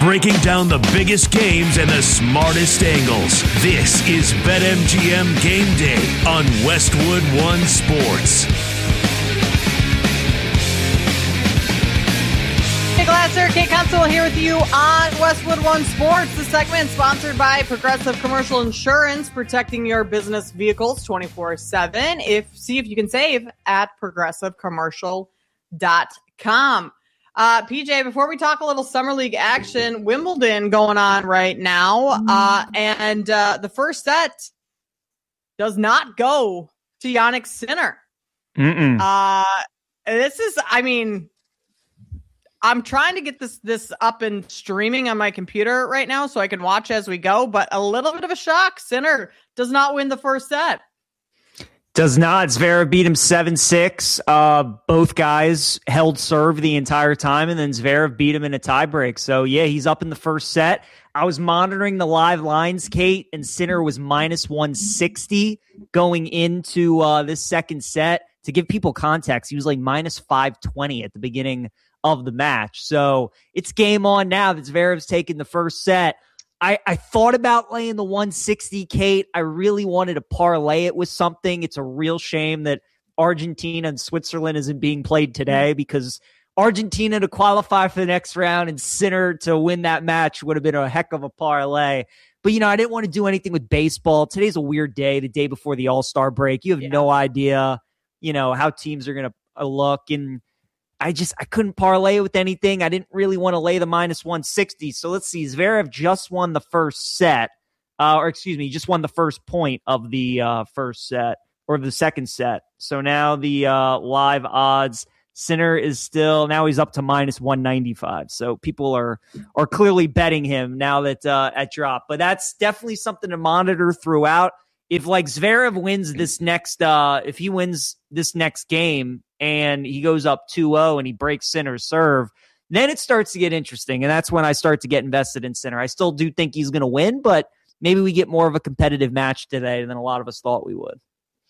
breaking down the biggest games and the smartest angles. This is BetMGM Game Day on Westwood One Sports. Hey, Glasser, Kate Constable here with you on Westwood One Sports. The segment sponsored by Progressive Commercial Insurance, protecting your business vehicles 24/7. See if you can save at progressivecommercial.com. PJ, before we talk a little Summer League action, Wimbledon going on right now. And the first set does not go to Jannik Sinner. This is, I'm trying to get this up and streaming on my computer right now so I can watch as we go, but a little bit of a shock. Sinner does not win the first set. Does not. Zverev beat him 7-6. Both guys held serve the entire time, and then Zverev beat him in a tiebreak. So, yeah, he's up in the first set. I was monitoring the live lines, Kate, and Sinner was minus 160 going into this second set. To give people context, he was like minus 520 at the beginning of the match. So it's game on now that Zverev's taken the first set. I thought about laying the 160, Kate. I really wanted to parlay it with something. It's a real shame that Argentina and Switzerland isn't being played today, because Argentina to qualify for the next round and Sinner to win that match would have been a heck of a parlay. But, I didn't want to do anything with baseball. Today's a weird day, the day before the All-Star break. You have no idea, how teams are going to look. And I couldn't parlay it with anything. I didn't really want to lay the minus 160. So let's see. Zverev just won the first set. Just won the first point of the first set, or the second set. So now the live odds, Sinner is still, now he's up to minus 195. So people are clearly betting him now that at drop. But that's definitely something to monitor throughout. If Zverev wins this next, if he wins this next game and he goes up 2-0 and he breaks Sinner's serve, then it starts to get interesting. And that's when I start to get invested in Sinner. I still do think he's going to win, but maybe we get more of a competitive match today than a lot of us thought we would.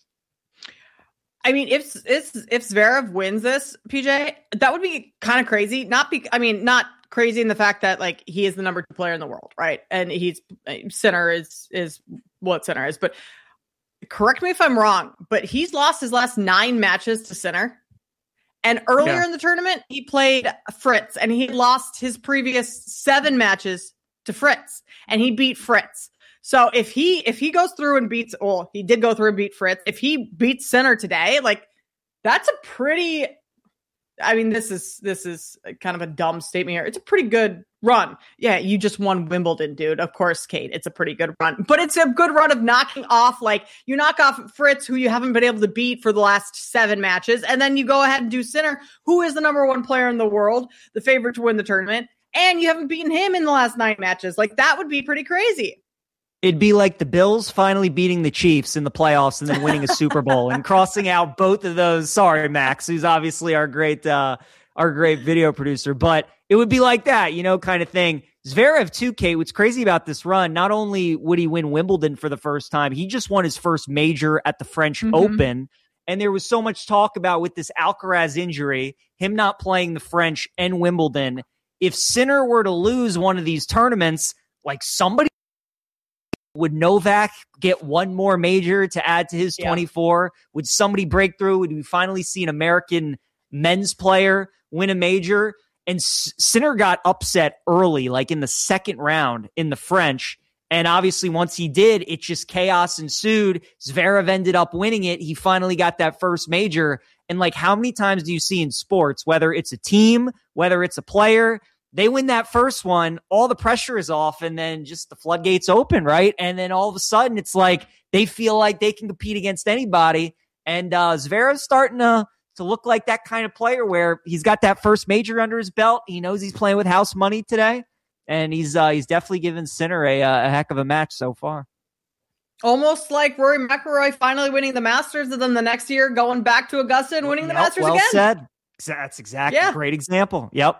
If Zverev wins this, PJ, that would be kind of crazy. Not crazy in the fact that he is the number 2 player in the world, right? And Sinner is what Sinner is. But correct me if I'm wrong, but he's lost his last 9 matches to Sinner. And earlier in the tournament, he played Fritz, and he lost his previous 7 matches to Fritz, and he beat Fritz. So if he goes through and beats, he did go through and beat Fritz. If he beats Sinner today, that's a pretty, this is kind of a dumb statement here. It's a pretty good run. Yeah, you just won Wimbledon, dude. Of course, Kate, it's a pretty good run. But it's a good run of knocking off, you knock off Fritz, who you haven't been able to beat for the last 7 matches, and then you go ahead and do Sinner, who is the number 1 player in the world, the favorite to win the tournament, and you haven't beaten him in the last 9 matches. That would be pretty crazy. It'd be like the Bills finally beating the Chiefs in the playoffs and then winning a Super Bowl and crossing out both of those. Sorry, Max, who's obviously our great video producer, but it would be like that, kind of thing. Zverev too, Kate, what's crazy about this run, not only would he win Wimbledon for the first time, he just won his first major at the French Open. And there was so much talk about, with this Alcaraz injury, him not playing the French and Wimbledon. If Sinner were to lose one of these tournaments, somebody, would Novak get one more major to add to his 24? Would somebody break through? Would we finally see an American men's player win a major? And Sinner got upset early, in the second round in the French. And obviously once he did, it just chaos ensued. Zverev ended up winning it. He finally got that first major. And how many times do you see in sports, whether it's a team, whether it's a player, they win that first one, all the pressure is off, and then just the floodgates open, right? And then all of a sudden, it's they feel like they can compete against anybody. And Zverev's starting to look like that kind of player where he's got that first major under his belt. He knows he's playing with house money today, and he's definitely given Sinner a heck of a match so far. Almost like Rory McIlroy finally winning the Masters, and then the next year going back to Augusta and winning the Masters again. Well said. That's exactly a great example. Yep.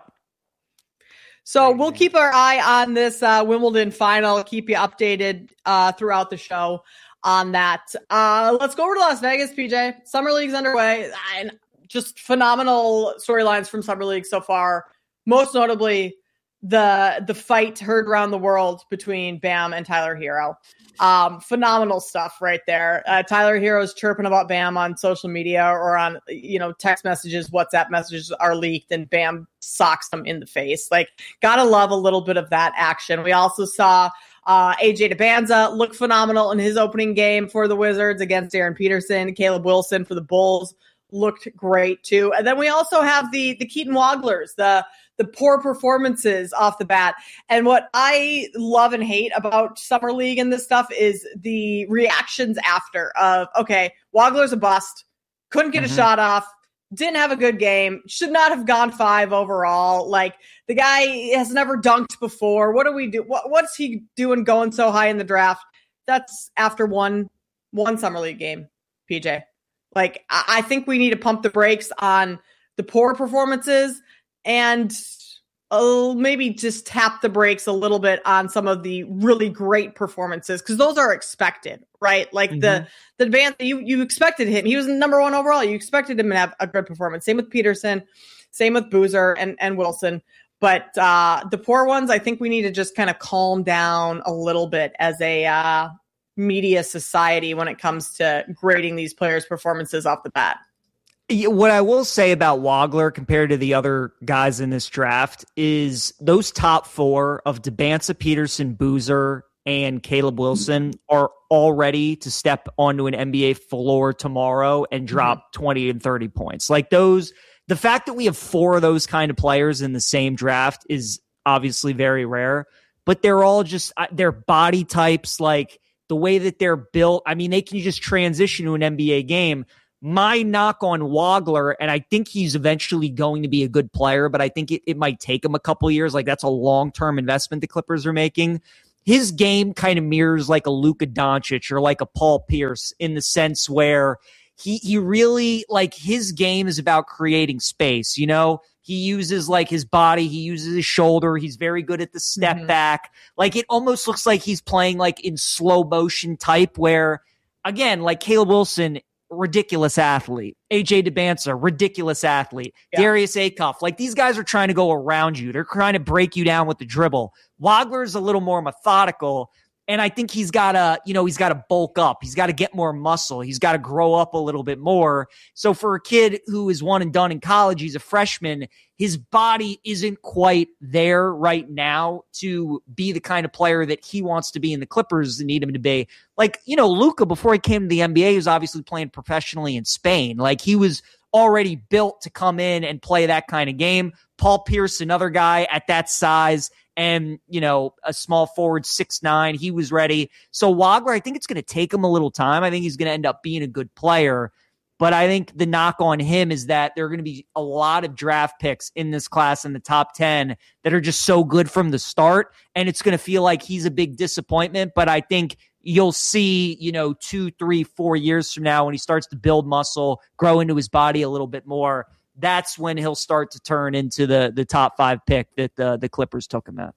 So we'll keep our eye on this Wimbledon final, keep you updated throughout the show on that. Let's go over to Las Vegas, PJ. Summer League's underway, and just phenomenal storylines from Summer League so far. Most notably, the fight heard around the world between Bam and Tyler Hero. Phenomenal stuff right there. Tyler Hero's chirping about Bam on social media or on, text messages, WhatsApp messages are leaked, and Bam socks them in the face. Like, gotta love a little bit of that action. We also saw AJ Debanza look phenomenal in his opening game for the Wizards against Aaron Peterson. Caleb Wilson for the Bulls looked great too. And then we also have the Keaton Wogglers, the poor performances off the bat. And what I love and hate about Summer League and this stuff is the reactions after of, okay, Wogler's a bust, couldn't get a shot off, didn't have a good game, should not have gone 5 overall. Like, the guy has never dunked before. What do we do? What's he doing going so high in the draft? That's after one Summer League game, PJ. Like, I think we need to pump the brakes on the poor performances and maybe just tap the brakes a little bit on some of the really great performances, because those are expected, right? Like the advance, you expected him. He was number 1 overall. You expected him to have a good performance. Same with Peterson, same with Boozer and Wilson. But the poor ones, I think we need to just kind of calm down a little bit as a media society when it comes to grading these players' performances off the bat. What I will say about Wogler compared to the other guys in this draft is those top 4 of Debanza, Peterson, Boozer, and Caleb Wilson are all ready to step onto an NBA floor tomorrow and drop 20 and 30 points. Like, those, the fact that we have 4 of those kind of players in the same draft is obviously very rare, but they're all just their body types, like the way that they're built. I mean, they can just transition to an NBA game. My knock on Wogler, and I think he's eventually going to be a good player, but I think it might take him a couple years. Like, that's a long-term investment the Clippers are making. His game kind of mirrors like a Luka Doncic or like a Paul Pierce, in the sense where he really, like, his game is about creating space. He uses like his body, he uses his shoulder. He's very good at the step back. Like, it almost looks like he's playing like in slow motion type, where, again, like Caleb Wilson, ridiculous athlete. AJ Debanza, ridiculous athlete. Yeah. Darius Acuff, like, these guys are trying to go around you. They're trying to break you down with the dribble. Wogler's a little more methodical, and I think he's got to bulk up. He's got to get more muscle. He's got to grow up a little bit more. So for a kid who is one and done in college, he's a freshman, his body isn't quite there right now to be the kind of player that he wants to be, and the Clippers need him to be. Like, Luka, before he came to the NBA, he was obviously playing professionally in Spain. Like, he was already built to come in and play that kind of game. Paul Pierce, another guy at that size, and, a small forward, 6'9", he was ready. So Wogler, I think it's going to take him a little time. I think he's going to end up being a good player. But I think the knock on him is that there are going to be a lot of draft picks in this class in the top 10 that are just so good from the start. And it's going to feel like he's a big disappointment. But I think you'll see, 2, 3, 4 years from now, when he starts to build muscle, grow into his body a little bit more, that's when he'll start to turn into the top 5 pick that the Clippers took him at.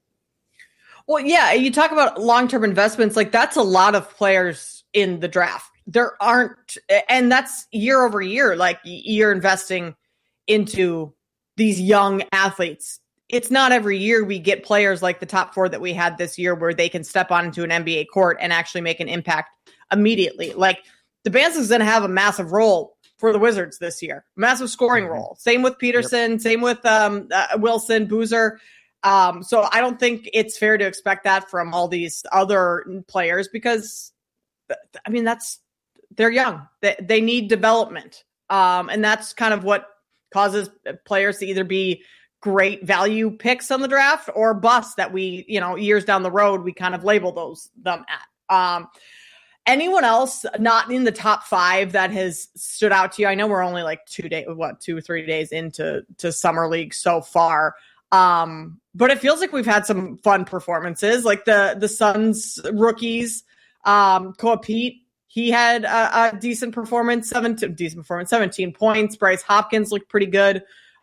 Well, yeah, you talk about long-term investments. Like, that's a lot of players in the draft. There aren't, and that's year over year. Like, you're investing into these young athletes. It's not every year we get players like the top 4 that we had this year, where they can step onto an NBA court and actually make an impact immediately. Like, Debanza's going to have a massive role for the Wizards this year, massive scoring role. Same with Peterson, same with Wilson, Boozer. So I don't think it's fair to expect that from all these other players, because, I mean, they're young. They need development. And that's kind of what causes players to either be great value picks on the draft or busts that we, years down the road, we kind of label them at. Anyone else not in the top 5 that has stood out to you? I know we're only like 2 or 3 days into Summer League so far. But it feels like we've had some fun performances, like the Suns rookies, Koa Pete. He had a decent performance, 17 points. Bryce Hopkins looked pretty good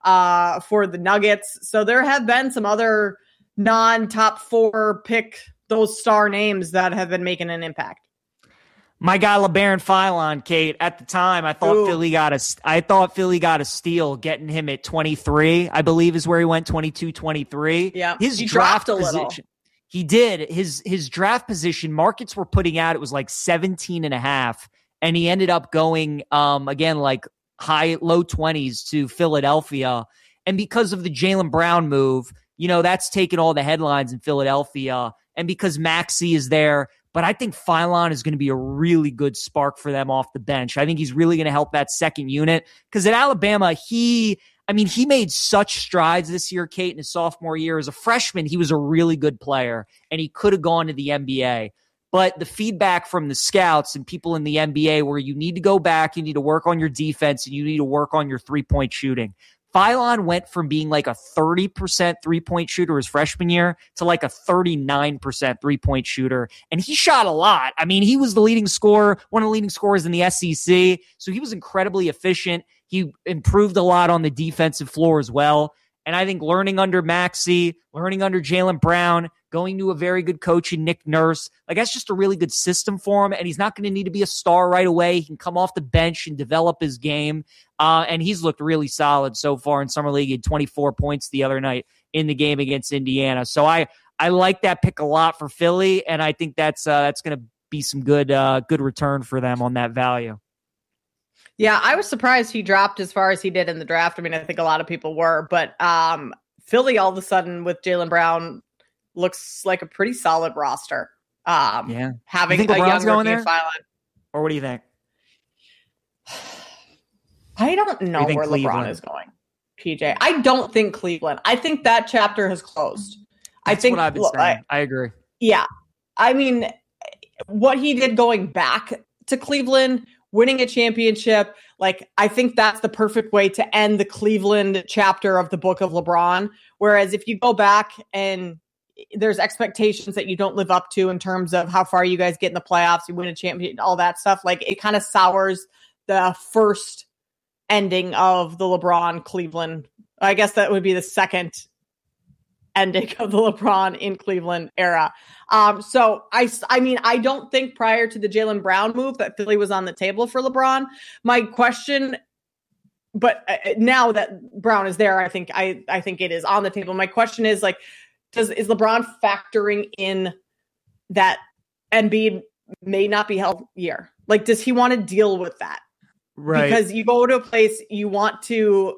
for the Nuggets. So there have been some other non-top 4 pick, those star names that have been making an impact. My guy LeBaron Philon, Kate. At the time, I thought Philly got a steal, getting him at 23. I believe is where he went, 22, 23. Yeah, his he draft dropped a position. little. He did. His draft position, markets were putting out, it was like 17.5, and he ended up going again like low 20s to Philadelphia. And because of the Jaylen Brown move, that's taken all the headlines in Philadelphia. And because Maxey is there. But I think Philon is going to be a really good spark for them off the bench. I think he's really going to help that second unit. Because at Alabama, he made such strides this year, Kate, in his sophomore year. As a freshman, he was a really good player, and he could have gone to the NBA. But the feedback from the scouts and people in the NBA were you need to go back, you need to work on your defense, and you need to work on your three-point shooting. Philon went from being like a 30% three-point shooter his freshman year to like a 39% three-point shooter. And he shot a lot. I mean, he was the leading scorer, one of the leading scorers in the SEC. So he was incredibly efficient. He improved a lot on the defensive floor as well. And I think learning under Maxey, learning under Jaylen Brown, going to a very good coach in Nick Nurse, like that's just a really good system for him. And he's not going to need to be a star right away. He can come off the bench and develop his game. And he's looked really solid so far in Summer League. He had 24 points the other night in the game against Indiana. So I like that pick a lot for Philly, and I think that's going to be some good return for them on that value. Yeah, I was surprised he dropped as far as he did in the draft. I mean, I think a lot of people were, but Philly all of a sudden with Jaylen Brown looks like a pretty solid roster. Yeah, having you think a young going rookie there? Philon. Or what do you think? I don't know where Cleveland? LeBron is going, PJ. I don't think Cleveland. I think that chapter has closed. That's what I've been saying. I agree. Yeah. I mean, what he did going back to Cleveland, winning a championship, like I think that's the perfect way to end the Cleveland chapter of the book of LeBron. Whereas if you go back and there's expectations that you don't live up to in terms of how far you guys get in the playoffs, you win a championship, all that stuff, like it kind of sours the first ending of the LeBron Cleveland. I guess that would be the second ending of the LeBron in Cleveland era. So I mean, I don't think prior to the Jaylen Brown move that Philly was on the table for LeBron. My question, but now that Brown is there, I think it is on the table. My question is like, is LeBron factoring in that Embiid may not be healthy year? Like, does he want to deal with that? Right. Because you go to a place, you want to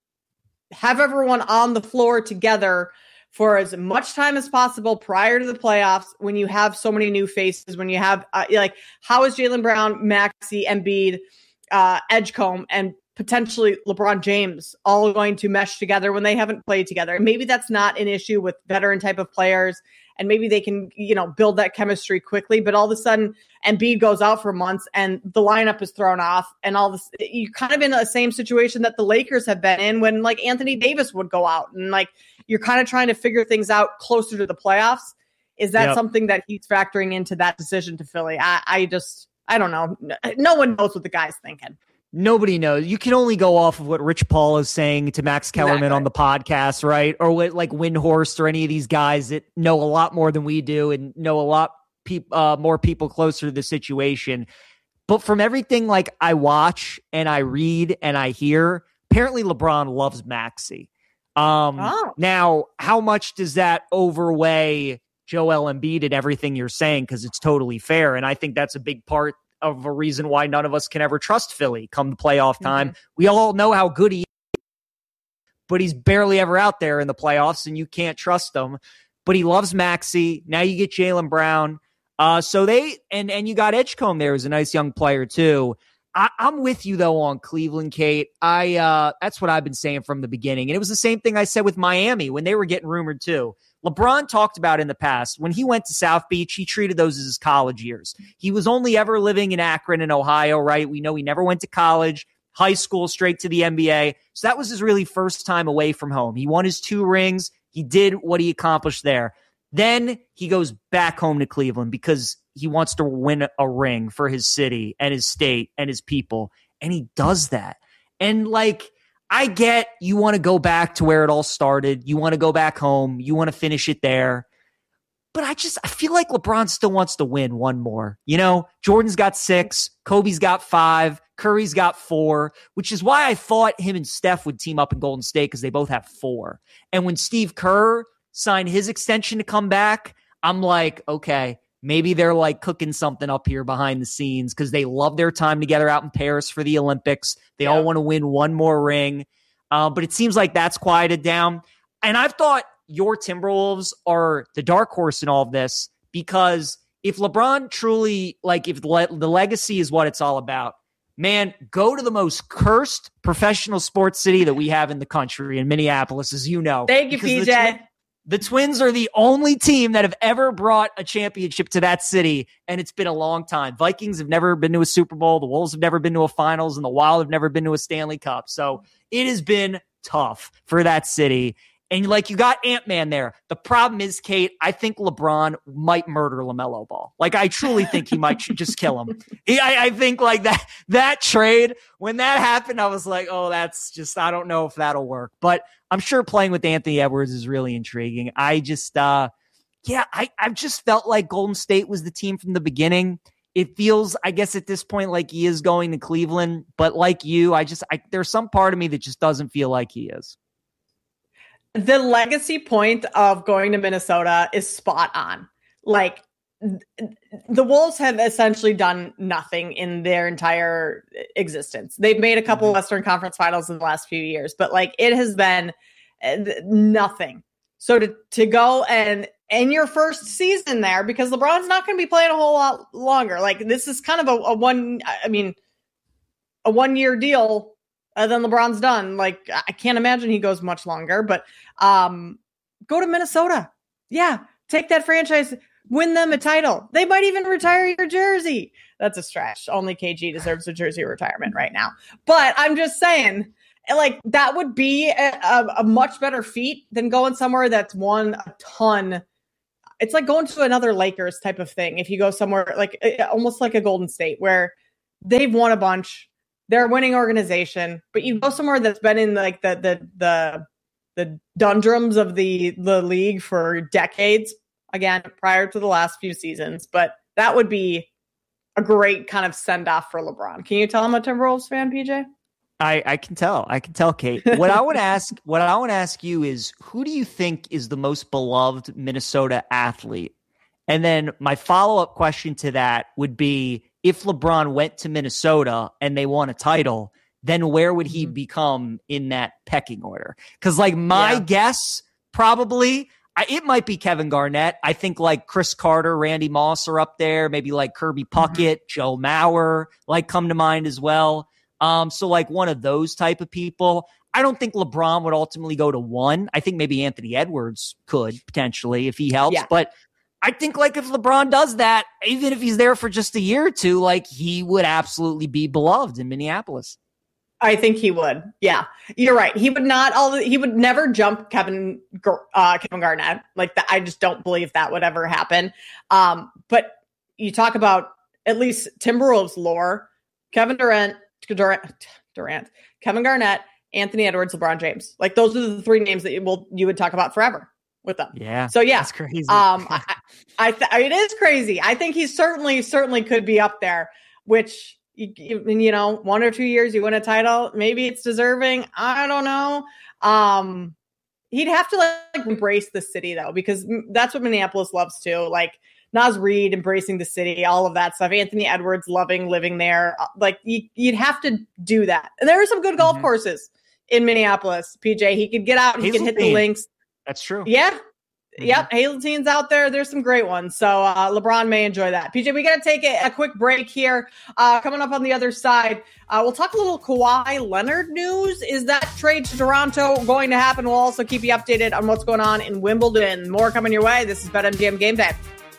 have everyone on the floor together for as much time as possible prior to the playoffs when you have so many new faces, when you have, how is Jaylen Brown, Maxey, Embiid, Edgecombe, and potentially LeBron James all going to mesh together when they haven't played together? Maybe that's not an issue with veteran type of players, and maybe they can, build that chemistry quickly. But all of a sudden, Embiid goes out for months and the lineup is thrown off, and all this, you're kind of in the same situation that the Lakers have been in when like Anthony Davis would go out, and like you're kind of trying to figure things out closer to the playoffs. Is that something that he's factoring into that decision to Philly? I don't know. No one knows what the guy's thinking. Nobody knows. You can only go off of what Rich Paul is saying to Max Kellerman on the podcast, right? Or what like Windhorst or any of these guys that know a lot more than we do and know a lot more people closer to the situation. But from everything like I watch and I read and I hear, apparently LeBron loves Maxey. Now, how much does that overweigh Joel Embiid and everything you're saying? Because it's totally fair. And I think that's a big part of a reason why none of us can ever trust Philly come the playoff time. Mm-hmm. We all know how good he is, but he's barely ever out there in the playoffs, and you can't trust him. But he loves Maxey. Now you get Jaylen Brown. So they and you got Edgecombe there, who's a nice young player too. I'm with you though on Cleveland, Kate. That's what I've been saying from the beginning, and it was the same thing I said with Miami when they were getting rumored too. LeBron talked about in the past, when he went to South Beach, he treated those as his college years. He was only ever living in Akron in Ohio, right? We know he never went to college, high school, straight to the NBA. So that was his really first time away from home. He won his 2 rings. He did what he accomplished there. Then he goes back home to Cleveland because he wants to win a ring for his city and his state and his people. And he does that. And like, I get you want to go back to where it all started. You want to go back home. You want to finish it there. But I feel like LeBron still wants to win one more. You know, Jordan's got 6, Kobe's got 5, Curry's got 4, which is why I thought him and Steph would team up in Golden State because they both have 4. And when Steve Kerr signed his extension to come back, I'm like, okay, maybe they're like cooking something up here behind the scenes because they love their time together out in Paris for the Olympics. They all want to win one more ring. But it seems like that's quieted down. And I've thought your Timberwolves are the dark horse in all of this because if LeBron truly, like if the legacy is what it's all about, man, go to the most cursed professional sports city that we have in the country, in Minneapolis, as you know. Thank you, PJ. The Twins are the only team that have ever brought a championship to that city, and it's been a long time. Vikings have never been to a Super Bowl. The Wolves have never been to a finals, and the Wild have never been to a Stanley Cup. So it has been tough for that city. And like you got Ant-Man there. The problem is, Kate, I think LeBron might murder LaMelo Ball. Like I truly think he might just kill him. I think like that trade, when that happened, I was like, oh, that's just, I don't know if that'll work. But I'm sure playing with Anthony Edwards is really intriguing. I just, I've just felt like Golden State was the team from the beginning. It feels, I guess at this point, like he is going to Cleveland. But like you, there's some part of me that just doesn't feel like he is. The legacy point of going to Minnesota is spot on. Like the Wolves have essentially done nothing in their entire existence. They've made a couple of Western Conference finals in the last few years, but like it has been nothing. So to go and in your first season there, because LeBron's not going to be playing a whole lot longer. Like this is kind of a 1 year deal. Then LeBron's done. Like I can't imagine he goes much longer, but go to Minnesota. Yeah. Take that franchise, win them a title. They might even retire your jersey. That's a stretch. Only KG deserves a jersey retirement right now. But I'm just saying, like that would be a much better feat than going somewhere that's won a ton. It's like going to another Lakers type of thing. If you go somewhere like almost like a Golden State where they've won a bunch, they're a winning organization, but you go somewhere that's been in like the doldrums of the league for decades, again, prior to the last few seasons. But that would be a great kind of send off for LeBron. Can you tell I'm a Timberwolves fan, PJ? I can tell, Kate. What I want to ask you is, who do you think is the most beloved Minnesota athlete? And then my follow-up question to that would be, if LeBron went to Minnesota and they won a title, then where would he become in that pecking order? Because like my guess, probably, it might be Kevin Garnett. I think like Chris Carter, Randy Moss are up there. Maybe like Kirby Puckett, Joe Mauer, like come to mind as well. So like one of those type of people. I don't think LeBron would ultimately go to 1. I think maybe Anthony Edwards could potentially if he helps. Yeah. But I think like if LeBron does that, even if he's there for just a year or two, like he would absolutely be beloved in Minneapolis. I think he would. Yeah, you're right. He would not. He would never jump Kevin Garnett. Like that, I just don't believe that would ever happen. But you talk about at least Timberwolves lore: Kevin Durant, Kevin Garnett, Anthony Edwards, LeBron James. Like those are the 3 names that you would talk about forever with them. Yeah. So yeah, that's crazy. It is crazy. I think he certainly could be up there, which, you know, 1 or 2 years, you win a title. Maybe it's deserving. I don't know. He'd have to like embrace the city though, because that's what Minneapolis loves too. Like Naz Reid embracing the city, all of that stuff. Anthony Edwards loving living there. Like you'd have to do that. And there are some good golf courses in Minneapolis, PJ. He could get out. He could hit the links. That's true. Yeah. Yep. Hazeltine's out there. There's some great ones. So LeBron may enjoy that. PJ, we got to take a quick break here. Coming up on the other side, we'll talk a little Kawhi Leonard news. Is that trade to Toronto going to happen? We'll also keep you updated on what's going on in Wimbledon. More coming your way. This is BetMGM Game Day.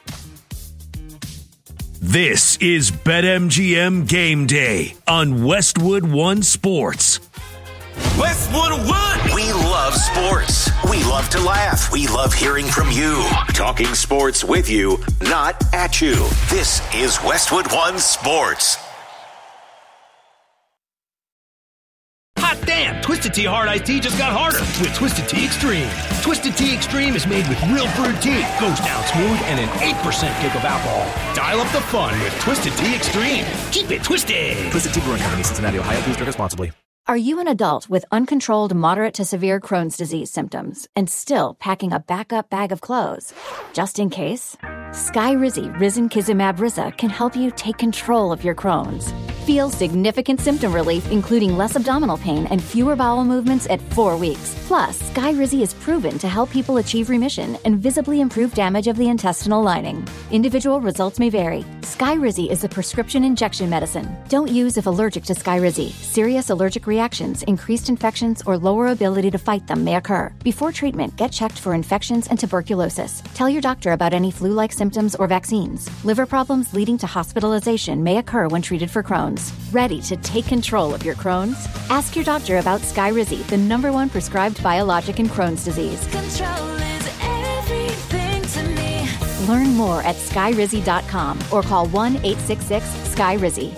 This is BetMGM Game Day on Westwood One Sports. Westwood One. We love sports. We love to laugh. We love hearing from you. Talking sports with you, not at you. This is Westwood One Sports. Hot damn, Twisted Tea Hard Iced Tea just got harder with Twisted Tea Extreme. Twisted Tea Extreme is made with real brewed tea, goes down smooth, and an 8% kick of alcohol. Dial up the fun with Twisted Tea Extreme. Keep it twisted. Twisted Tea Brewing Company, Cincinnati, Ohio. Please drink responsibly. Are you an adult with uncontrolled moderate to severe Crohn's disease symptoms and still packing a backup bag of clothes? Just in case? Skyrizi Risankizumab Rizza can help you take control of your Crohn's. Feel significant symptom relief, including less abdominal pain and fewer bowel movements at 4 weeks. Plus, Skyrizi is proven to help people achieve remission and visibly improve damage of the intestinal lining. Individual results may vary. Skyrizi is a prescription injection medicine. Don't use if allergic to Skyrizi. Serious allergic reactions, increased infections, or lower ability to fight them may occur. Before treatment, get checked for infections and tuberculosis. Tell your doctor about any flu-like symptoms or vaccines. Liver problems leading to hospitalization may occur when treated for Crohn's. Ready to take control of your Crohn's? Ask your doctor about Skyrizi, the #1 prescribed biologic in Crohn's disease. Control is everything to me. Learn more at skyrizi.com or call 1-866-SKYRIZI.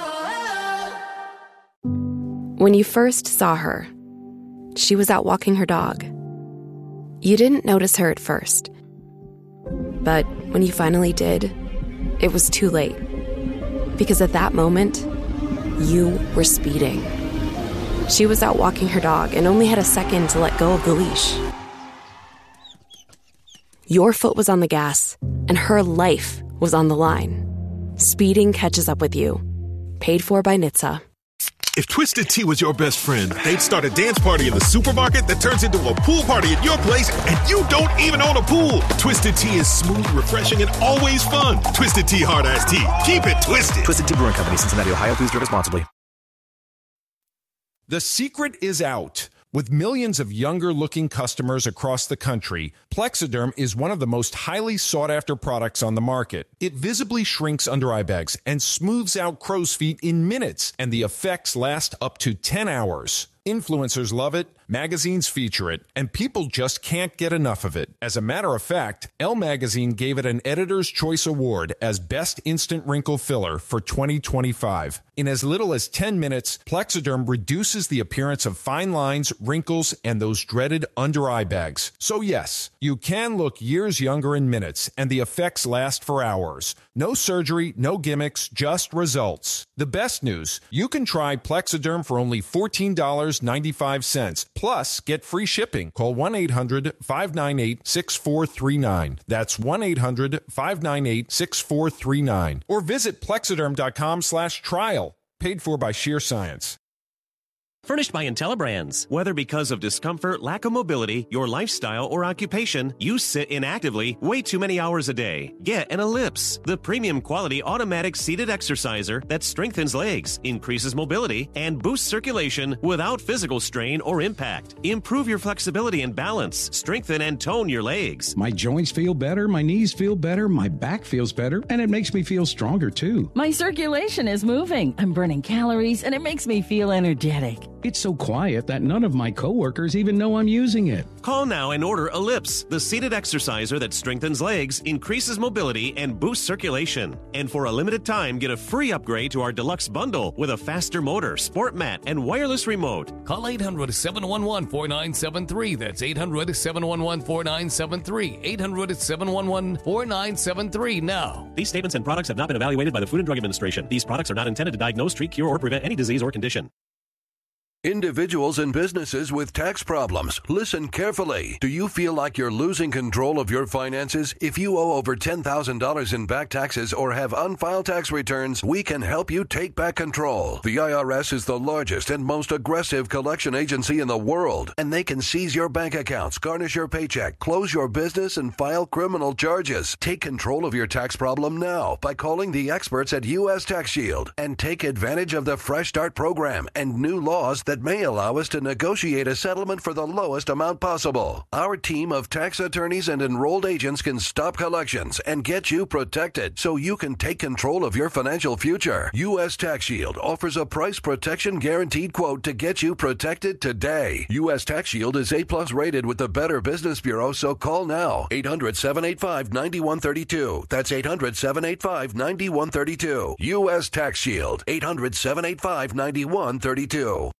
When you first saw her, she was out walking her dog. You didn't notice her at first. But when you finally did, it was too late. Because at that moment, you were speeding. She was out walking her dog and only had a second to let go of the leash. Your foot was on the gas, and her life was on the line. Speeding catches up with you. Paid for by NHTSA. If Twisted Tea was your best friend, they'd start a dance party in the supermarket that turns into a pool party at your place, and you don't even own a pool. Twisted Tea is smooth, refreshing, and always fun. Twisted Tea Hard Iced Tea. Keep it twisted. Twisted Tea Brewing Company, Cincinnati, Ohio. Please drink responsibly. The secret is out. With millions of younger-looking customers across the country, Plexiderm is one of the most highly sought-after products on the market. It visibly shrinks under-eye bags and smooths out crow's feet in minutes, and the effects last up to 10 hours. Influencers love it, magazines feature it, and people just can't get enough of it. As a matter of fact, Elle Magazine gave it an Editor's Choice Award as Best Instant Wrinkle Filler for 2025. In as little as 10 minutes, Plexiderm reduces the appearance of fine lines, wrinkles, and those dreaded under-eye bags. So yes, you can look years younger in minutes, and the effects last for hours. No surgery, no gimmicks, just results. The best news, you can try Plexiderm for only $14.95. Plus, get free shipping. Call 1-800-598-6439. That's 1-800-598-6439. Or visit Plexiderm.com/trial. Paid for by Sheer Science. Furnished by IntelliBrands. Whether because of discomfort, lack of mobility, your lifestyle, or occupation, you sit inactively way too many hours a day. Get an Ellipse, the premium quality automatic seated exerciser that strengthens legs, increases mobility, and boosts circulation without physical strain or impact. Improve your flexibility and balance, strengthen and tone your legs. My joints feel better, my knees feel better, my back feels better, and it makes me feel stronger too. My circulation is moving. I'm burning calories, and it makes me feel energetic. It's so quiet that none of my coworkers even know I'm using it. Call now and order Ellipse, the seated exerciser that strengthens legs, increases mobility, and boosts circulation. And for a limited time, get a free upgrade to our deluxe bundle with a faster motor, sport mat, and wireless remote. Call 800-711-4973. That's 800-711-4973. 800-711-4973 now. These statements and products have not been evaluated by the Food and Drug Administration. These products are not intended to diagnose, treat, cure, or prevent any disease or condition. Individuals and businesses with tax problems, listen carefully. Do you feel like you're losing control of your finances? If you owe over $10,000 in back taxes or have unfiled tax returns, we can help you take back control. The IRS is the largest and most aggressive collection agency in the world, and they can seize your bank accounts, garnish your paycheck, close your business, and file criminal charges. Take control of your tax problem now by calling the experts at U.S. Tax Shield and take advantage of the Fresh Start program and new laws that may allow us to negotiate a settlement for the lowest amount possible. Our team of tax attorneys and enrolled agents can stop collections and get you protected so you can take control of your financial future. U.S. Tax Shield offers a price protection guaranteed quote to get you protected today. U.S. Tax Shield is A+ rated with the Better Business Bureau, so call now. 800-785-9132. That's 800-785-9132. U.S. Tax Shield. 800-785-9132.